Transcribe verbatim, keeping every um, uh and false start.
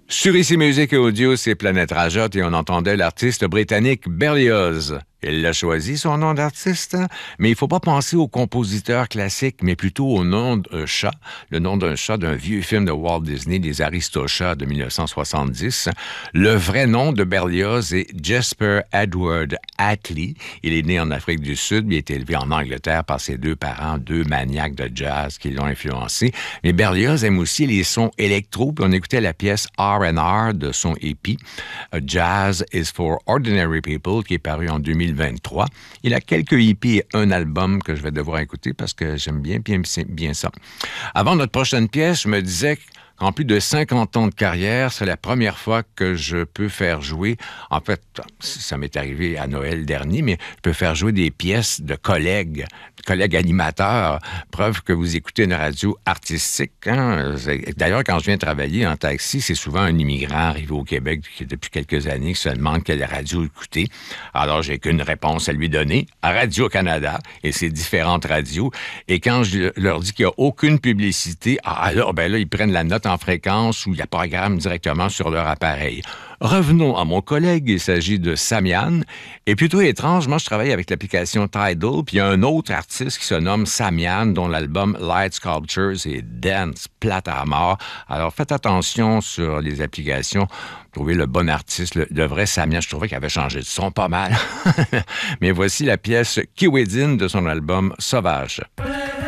Sur Ici Musique et Audio, c'est Planète Rajotte et on entendait l'artiste britannique Berlioz. Il l'a choisi, son nom d'artiste, mais il ne faut pas penser au compositeur classique, mais plutôt au nom d'un chat, le nom d'un chat d'un vieux film de Walt Disney, des Aristochats de dix-neuf cent soixante-dix. Le vrai nom de Berlioz est Jasper Edward Attlee. Il est né en Afrique du Sud, il a été élevé en Angleterre par ses deux parents, deux maniaques de jazz qui l'ont influencé. Mais Berlioz aime aussi les sons électro, puis on écoutait la pièce R and R de son E P, A Jazz is for Ordinary People, qui est paru en deux mille vingt-trois. Il a quelques E P et un album que je vais devoir écouter parce que j'aime bien, bien, bien ça. Avant notre prochaine pièce, je me disais qu'en plus de cinquante ans de carrière, c'est la première fois que je peux faire jouer, en fait, ça m'est arrivé à Noël dernier, mais je peux faire jouer des pièces de collègues, de collègues animateurs, preuve que vous écoutez une radio artistique. Hein? D'ailleurs, quand je viens travailler en taxi, c'est souvent un immigrant arrivé au Québec depuis quelques années qui se demande quelle radio écouter. Alors, j'ai qu'une réponse à lui donner, à Radio-Canada et ses différentes radios. Et quand je leur dis qu'il n'y a aucune publicité, alors, ben là, ils prennent la note en fréquence ou il y a programme directement sur leur appareil. Revenons à mon collègue, il s'agit de Samian. Et plutôt étrange, moi je travaille avec l'application Tidal, puis il y a un autre artiste qui se nomme Samian, dont l'album Light Sculptures est dense, plate à mort. Alors faites attention sur les applications, trouvez le bon artiste, le, le vrai Samian. Je trouvais qu'il avait changé de son pas mal. Mais voici la pièce Kiwedin de son album Sauvage.